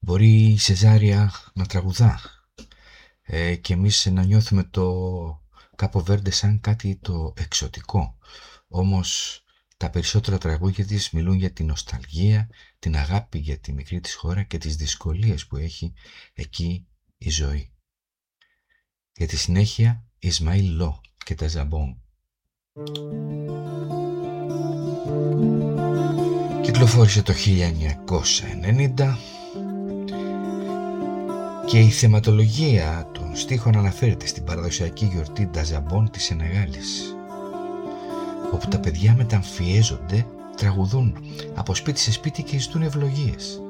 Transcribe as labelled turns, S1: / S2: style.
S1: Μπορεί η Σεζάρια να τραγουδά και εμείς να νιώθουμε το Κάπο Βέρντε σαν κάτι το εξωτικό. Όμως τα περισσότερα τραγούδια της μιλούν για την νοσταλγία, την αγάπη για τη μικρή της χώρα και τις δυσκολίες που έχει εκεί η ζωή. Για τη συνέχεια, Ισμαήλ Λό και τα Ζαμπόν. Κυκλοφόρησε το 1990 και η θεματολογία των στίχων αναφέρεται στην παραδοσιακή γιορτή Νταζαμπόν της Σενεγάλης, όπου τα παιδιά μεταμφιέζονται, τραγουδούν από σπίτι σε σπίτι και ζητούν ευλογίες.